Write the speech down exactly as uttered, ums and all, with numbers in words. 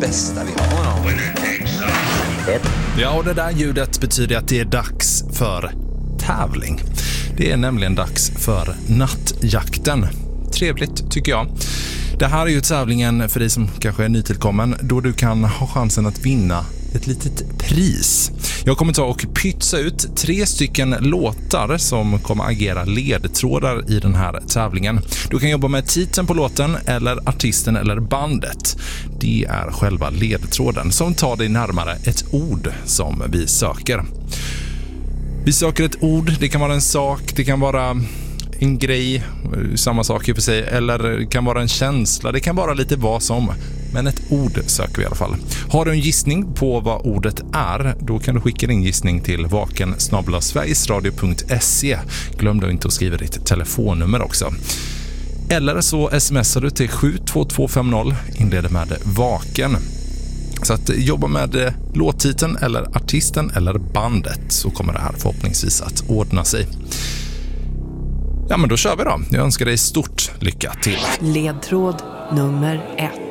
bästa vi har. Ja, och det där ljudet betyder att det är dags för tävling. Det är nämligen dags för nattjakten. Trevligt tycker jag. Det här är ju tävlingen för dig som kanske är nytillkommen, då du kan ha chansen att vinna ett litet pris. Jag kommer ta och pytsa ut tre stycken låtar som kommer agera ledtrådar i den här tävlingen. Du kan jobba med titeln på låten eller artisten eller bandet. Det är själva ledtråden som tar dig närmare ett ord som vi söker. Vi söker ett ord, det kan vara en sak, det kan vara en grej, samma sak i och för sig, eller det kan vara en känsla, det kan vara lite vad som, men ett ord söker vi i alla fall. Har du en gissning på vad ordet är, då kan du skicka din gissning till vaken snabel-a sverigesradio punkt se. Glöm då inte att skriva ditt telefonnummer också. Eller så smsar du till sju två två fem noll, inleder med vaken. Så att jobba med låttiteln eller artisten eller bandet, så kommer det här förhoppningsvis att ordna sig. Ja, men då kör vi då. Jag önskar dig stort lycka till. Ledtråd nummer ett.